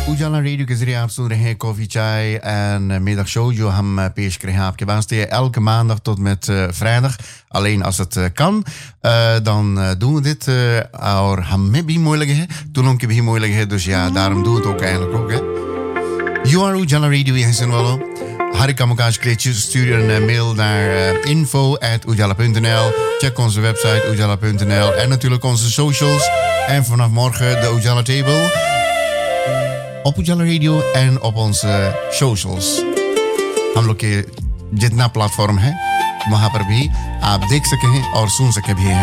उजाला रेडियो के जरिए आप सुन रहे हैं कॉफी चाय en middag show जो हम पेश करें आपके वास्ते elke maandag tot met vrijdag. Alleen als het kan, dan doen we dit. और हमें भी मोय लगे हैं, तुम लोग के भी मोय लगे हैं, dus ja, daarom doen we het ook eigenlijk ook. Hè. You are Ujaala Radio, यहाँ से वालों. हर कामकाज के लिए stuur een mail naar info@ujala.nl. Check onze website ujala.nl en natuurlijk onze socials. En vanaf morgen de Ujala Table op Ujala Radio en op onze socials. हम लोग के जितना प्लेटफॉर्म है वहां पर भी आप देख सके हैं और सुन सके भी हैं.